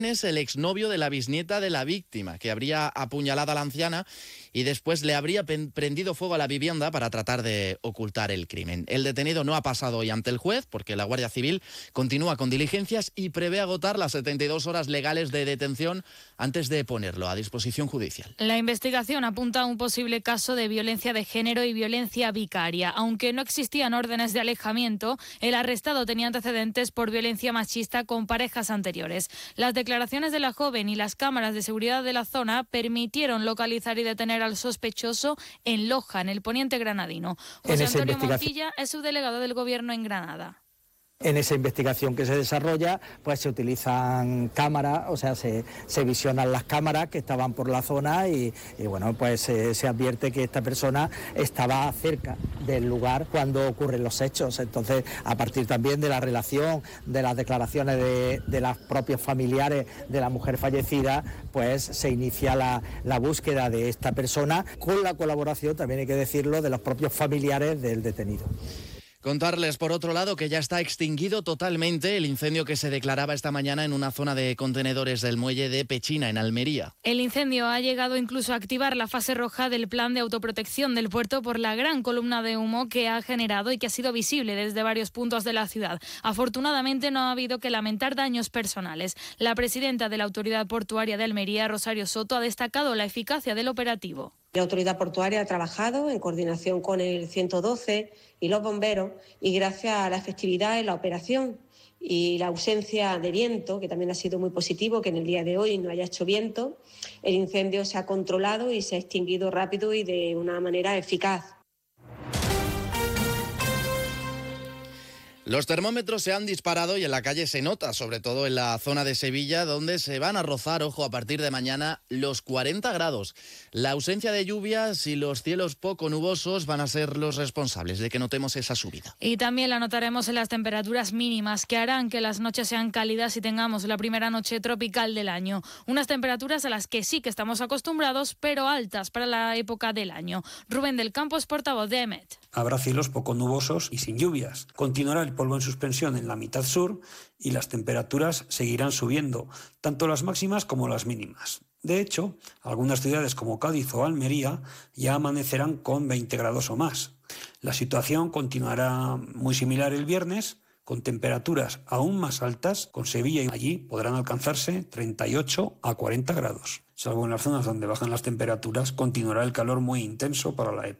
Es el exnovio de la bisnieta de la víctima, que habría apuñalado a la anciana y después le habría prendido fuego a la vivienda para tratar de ocultar el crimen. El detenido no ha pasado hoy ante el juez porque la Guardia Civil continúa con diligencias y prevé agotar las 72 horas legales de detención antes de ponerlo a disposición judicial. La investigación apunta a un posible caso de violencia de género y violencia vicaria. Aunque no existían órdenes de alejamiento, el arrestado tenía antecedentes por violencia machista con parejas anteriores. Las declaraciones de la joven y las cámaras de seguridad de la zona permitieron localizar y detener al sospechoso en Loja, en el poniente granadino. José Antonio Montilla es subdelegado del Gobierno en Granada. En esa investigación que se desarrolla, pues se utilizan cámaras, o sea, se visionan las cámaras que estaban por la zona y bueno, pues se advierte que esta persona estaba cerca del lugar cuando ocurren los hechos. Entonces, a partir también de la relación, de las declaraciones de los propios familiares de la mujer fallecida, pues se inicia la búsqueda de esta persona con la colaboración, también hay que decirlo, de los propios familiares del detenido. Contarles, por otro lado, que ya está extinguido totalmente el incendio que se declaraba esta mañana en una zona de contenedores del muelle de Pechina, en Almería. El incendio ha llegado incluso a activar la fase roja del plan de autoprotección del puerto por la gran columna de humo que ha generado y que ha sido visible desde varios puntos de la ciudad. Afortunadamente no ha habido que lamentar daños personales. La presidenta de la Autoridad Portuaria de Almería, Rosario Soto, ha destacado la eficacia del operativo. La Autoridad Portuaria ha trabajado en coordinación con el 112 y los bomberos y gracias a la efectividad en la operación y la ausencia de viento, que también ha sido muy positivo, que en el día de hoy no haya hecho viento, el incendio se ha controlado y se ha extinguido rápido y de una manera eficaz. Los termómetros se han disparado y en la calle se nota, sobre todo en la zona de Sevilla, donde se van a rozar, ojo, a partir de mañana, los 40 grados. La ausencia de lluvias y los cielos poco nubosos van a ser los responsables de que notemos esa subida. Y también la notaremos en las temperaturas mínimas, que harán que las noches sean cálidas y tengamos la primera noche tropical del año. Unas temperaturas a las que sí que estamos acostumbrados, pero altas para la época del año. Rubén del Campo es portavoz de EMET. Habrá cielos poco nubosos y sin lluvias. Continuará el polvo en suspensión en la mitad sur y las temperaturas seguirán subiendo, tanto las máximas como las mínimas. De hecho, algunas ciudades como Cádiz o Almería ya amanecerán con 20 grados o más. La situación continuará muy similar el viernes, con temperaturas aún más altas, con Sevilla y allí podrán alcanzarse 38 a 40 grados. Salvo en las zonas donde bajan las temperaturas, continuará el calor muy intenso para la época.